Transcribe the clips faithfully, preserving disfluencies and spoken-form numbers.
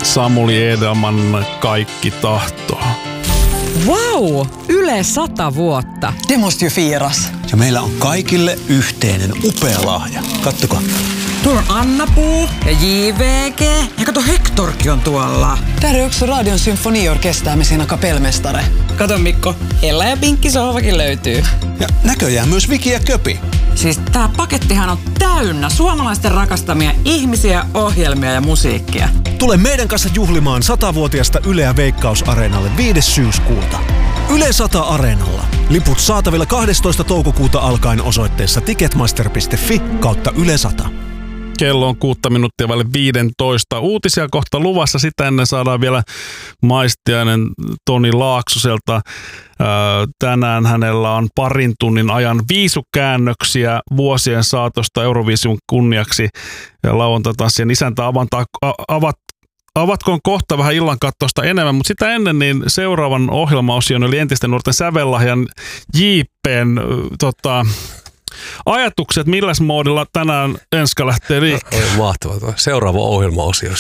Samuli Edelman Kaikki tahtoo. Wow! Yle sata vuotta. Det måste ju firas. Ja meillä on kaikille yhteinen upea lahja. Kattokaa. Tuolla on Anna-Puu ja J V G. Ja kato, Hektorkin on tuolla. Där är också Radion symfoniorkester med sina kapellmästare. Kato Mikko, Ella ja Pinkki sohvakin löytyy. Ja näköjään myös Viki ja Köpi. Siis tää pakettihan on täynnä suomalaisten rakastamia ihmisiä, ohjelmia ja musiikkia. Tule meidän kanssa juhlimaan satavuotiaasta Yleä Veikkaus-areenalle viides syyskuuta. Yle sata Areenalla. Liput saatavilla kahdestoista toukokuuta alkaen osoitteessa ticketmaster piste fi kautta Yle sata. Kello on kuutta minuuttia vaille viidentoista. Uutisia kohta luvassa. Sitä ennen saadaan vielä maistiainen Toni Laaksoselta. Tänään hänellä on parin tunnin ajan viisukäännöksiä vuosien saatosta Euroviisun kunniaksi. Ja lauantatanssien isäntä avantaa, avat, avatkoon kohta vähän illan kattosta enemmän, mutta sitä ennen niin seuraavan ohjelmaosion oli entisten nuorten sävellahjan J P:n tota, ajatukset, milläs moodilla tänään Enska lähtee liikkeelle? Mahtavaa. Seuraava ohjelmaosio.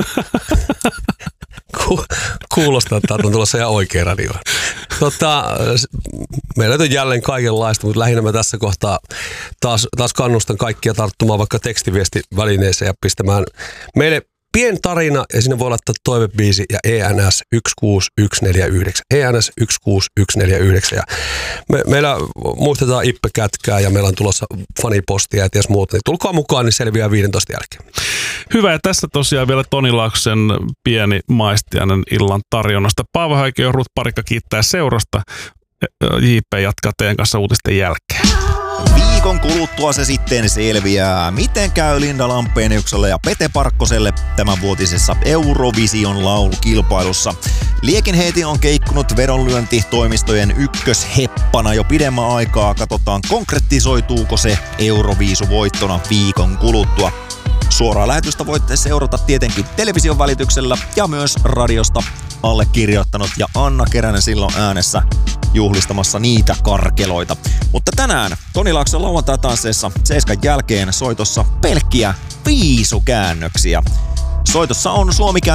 Ku, kuulostaa, että on tulossa ihan oikea radio. Tota, meillä on jälleen kaikenlaista, mutta lähinnä mä tässä kohtaa taas, taas kannustan kaikkia tarttumaan vaikka tekstiviestivälineeseen ja pistämään meille pieni tarina ja sinne voi laittaa toivebiisi ja E N S yksi kuusi yksi neljä yhdeksän. E N S yksi kuusi yksi neljä yhdeksän. Ja me, meillä muistetaan Ippe Kätkää ja meillä on tulossa fanipostia ja ties muuta. Niin tulkaa mukaan, niin selviää viidentoista jälkeen. Hyvä, ja tässä tosiaan vielä Toni Laaksosen pieni maistiainen illan tarjonnasta. Paavo Häikö ja Ruth Parikka kiittää seurasta. J P jatkaa teidän kanssa uutisten jälkeen. Viikon kuluttua se sitten selviää, miten käy Linda Lampeenykselle ja Pete Parkkoselle tämänvuotisessa Eurovision laulukilpailussa. Liekinheiti on keikkunut vedonlyöntitoimistojen ykkösheppana jo pidemmän aikaa. Katsotaan, konkretisoituuko se Euroviisuvoittona viikon kuluttua. Suoraa lähetystä voitte seurata tietenkin television välityksellä ja myös radiosta. Allekirjoittanut ja Anna Keränen silloin äänessä juhlistamassa niitä karkeloita. Mutta tänään Toni Laakson lauantai-tansseissa seiskan jälkeen soitossa pelkkiä viisukäännöksiä. Soitossa on Suomi